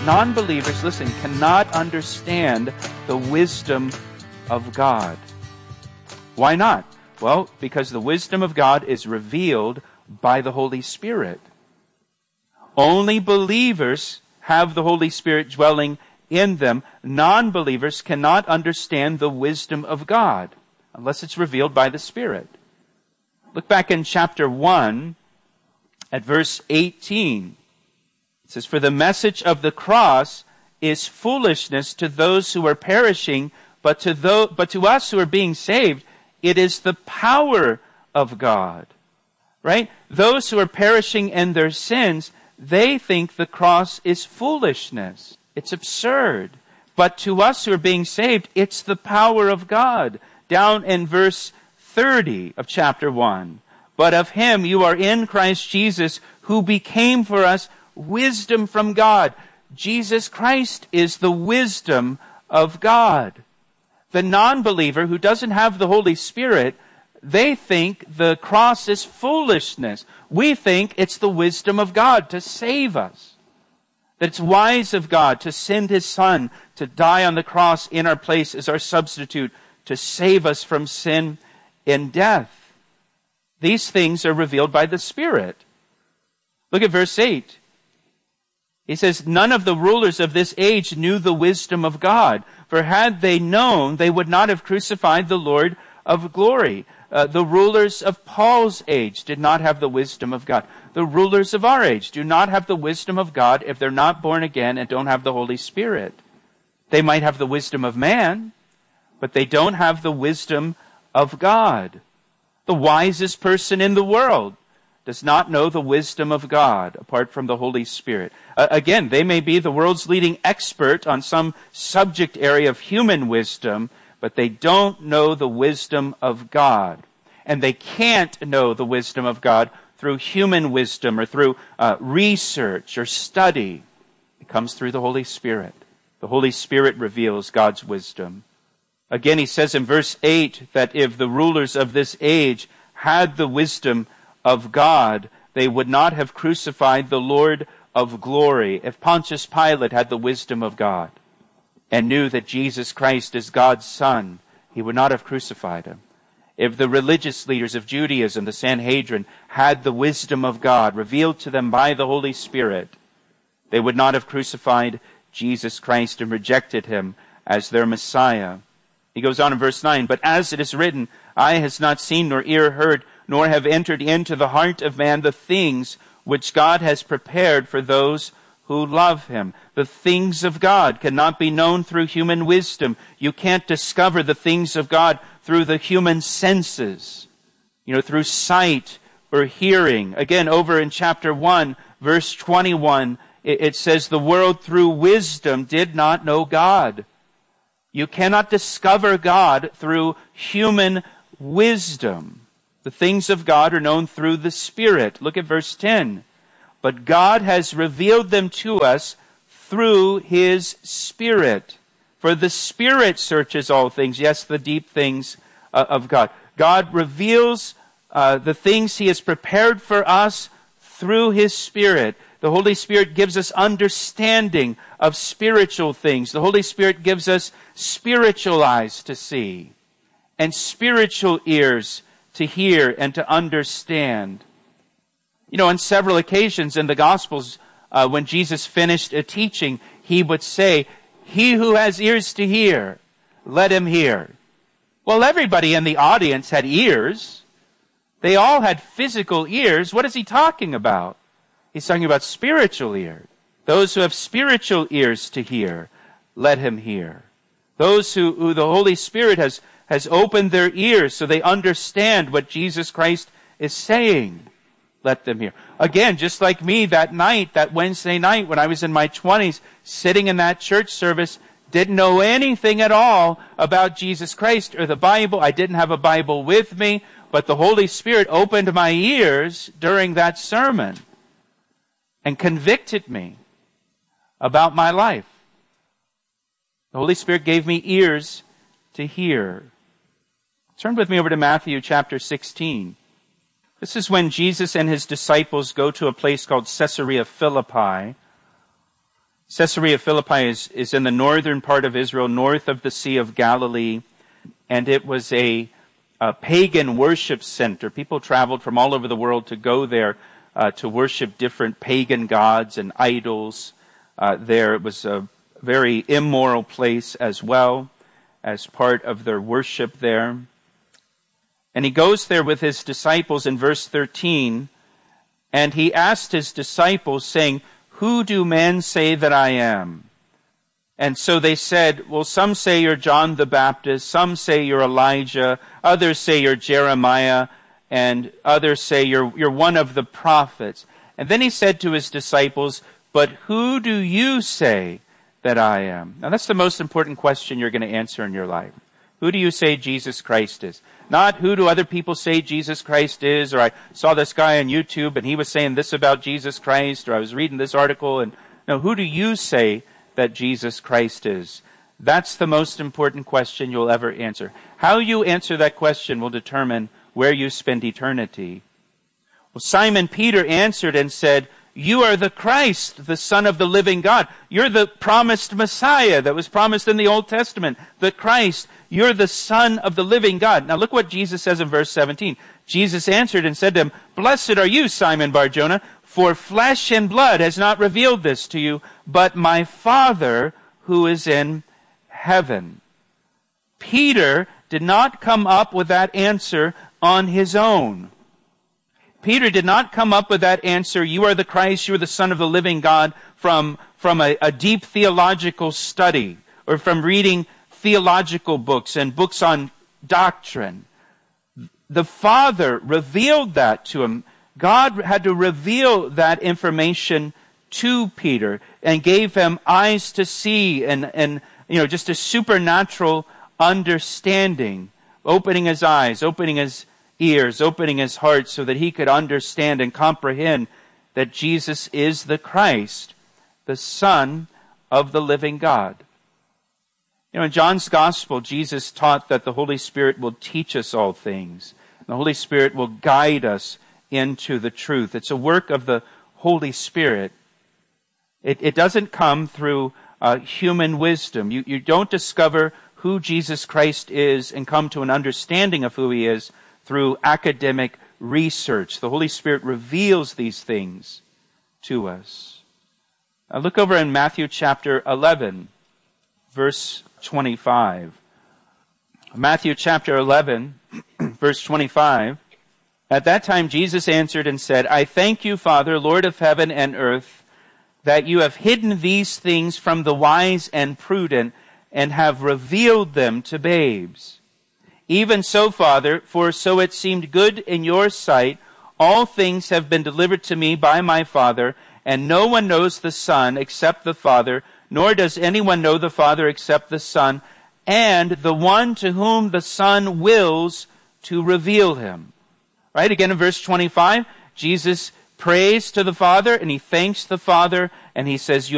non-believers, listen, cannot understand the wisdom of God. Why not? Well, because the wisdom of God is revealed by the Holy Spirit. Only believers have the Holy Spirit dwelling in them. Non-believers cannot understand the wisdom of God unless it's revealed by the Spirit. Look back in chapter 1 at verse 18. It says, "For the message of the cross is foolishness to those who are perishing, but to us who are being saved, it is the power of God." Right? Those who are perishing in their sins, they think the cross is foolishness. It's absurd. But to us who are being saved, it's the power of God. Down in verse 30 of chapter 1. "But of him you are in Christ Jesus, who became for us wisdom from God." Jesus Christ is the wisdom of God. The non-believer who doesn't have the Holy Spirit, they think the cross is foolishness. We think it's the wisdom of God to save us. That it's wise of God to send His Son to die on the cross in our place as our substitute to save us from sin and death. These things are revealed by the Spirit. Look at verse 8. He says, "None of the rulers of this age knew the wisdom of God, for had they known, they would not have crucified the Lord of glory." The rulers of Paul's age did not have the wisdom of God. The rulers of our age do not have the wisdom of God if they're not born again and don't have the Holy Spirit. They might have the wisdom of man, but they don't have the wisdom of God. The wisest person in the world does not know the wisdom of God apart from the Holy Spirit. Again, they may be the world's leading expert on some subject area of human wisdom, but they don't know the wisdom of God. And they can't know the wisdom of God through human wisdom or through research or study. It comes through the Holy Spirit. The Holy Spirit reveals God's wisdom. Again, he says in verse 8 that if the rulers of this age had the wisdom of God, they would not have crucified the Lord of glory. If Pontius Pilate had the wisdom of God and knew that Jesus Christ is God's Son, he would not have crucified him. If the religious leaders of Judaism, the Sanhedrin, had the wisdom of God revealed to them by the Holy Spirit, they would not have crucified Jesus Christ and rejected him as their Messiah. He goes on in verse 9, "But as it is written, eye has not seen nor ear heard, nor have entered into the heart of man the things which God has prepared for those who love him." The things of God cannot be known through human wisdom. You can't discover the things of God through the human senses, through sight or hearing. Again, over in chapter 1, verse 21, it says, "The world through wisdom did not know God." You cannot discover God through human wisdom. The things of God are known through the Spirit. Look at verse 10. "But God has revealed them to us through His Spirit. For the Spirit searches all things." Yes, the deep things of God. God reveals the things He has prepared for us through His Spirit. The Holy Spirit gives us understanding of spiritual things. The Holy Spirit gives us spiritual eyes to see and spiritual ears to hear and to understand. On several occasions in the Gospels, when Jesus finished a teaching, He would say, "He who has ears to hear, let him hear." Well, everybody in the audience had ears. They all had physical ears. What is He talking about? He's talking about spiritual ears. Those who have spiritual ears to hear, let him hear. Those who the Holy Spirit has opened their ears so they understand what Jesus Christ is saying, let them hear. Again, just like me that Wednesday night when I was in my 20s, sitting in that church service, didn't know anything at all about Jesus Christ or the Bible. I didn't have a Bible with me, but the Holy Spirit opened my ears during that sermon and convicted me about my life. The Holy Spirit gave me ears to hear. Turn with me over to Matthew chapter 16. This is when Jesus and His disciples go to a place called Caesarea Philippi. Caesarea Philippi is in the northern part of Israel, north of the Sea of Galilee, and it was a pagan worship center. People traveled from all over the world to go there to worship different pagan gods and idols. There it was a very immoral place as well, as part of their worship there. And he goes there with his disciples in verse 13, and he asked his disciples, saying, "Who do men say that I am?" And so they said, well, some say you're John the Baptist, some say you're Elijah, others say you're Jeremiah, and others say you're one of the prophets. And then he said to his disciples, "But who do you say that I am?" Now that's the most important question you're going to answer in your life. Who do you say Jesus Christ is? Not who do other people say Jesus Christ is, or I saw this guy on YouTube and he was saying this about Jesus Christ, or I was reading this article, and no, who do you say that Jesus Christ is? That's the most important question you'll ever answer. How you answer that question will determine where you spend eternity. Well, Simon Peter answered and said, "You are the Christ, the Son of the living God. You're the promised Messiah that was promised in the Old Testament, the Christ. You're the Son of the living God." Now look what Jesus says in verse 17. Jesus answered and said to him, "Blessed are you, Simon Bar-Jonah, for flesh and blood has not revealed this to you, but my Father who is in heaven." Peter did not come up with that answer on his own. Peter did not come up with that answer, "You are the Christ, you are the Son of the living God," from a deep theological study or from reading theological books and books on doctrine. The Father revealed that to him. God had to reveal that information to Peter and gave him eyes to see and just a supernatural understanding, opening his eyes, opening his ears, opening his heart so that he could understand and comprehend that Jesus is the Christ, the Son of the living God. In John's Gospel, Jesus taught that the Holy Spirit will teach us all things. The Holy Spirit will guide us into the truth. It's a work of the Holy Spirit. It doesn't come through human wisdom. You don't discover who Jesus Christ is and come to an understanding of who he is through academic research. The Holy Spirit reveals these things to us. Now look over in Matthew chapter 11, verse 25. Matthew chapter 11, verse 25. At that time Jesus answered and said, "I thank you, Father, Lord of heaven and earth, that you have hidden these things from the wise and prudent and have revealed them to babes. Even so, Father, for so it seemed good in your sight, all things have been delivered to me by my Father, and no one knows the Son except the Father, nor does anyone know the Father except the Son, and the one to whom the Son wills to reveal him." Right? Again in verse 25, Jesus prays to the Father, and he thanks the Father, and he says, "You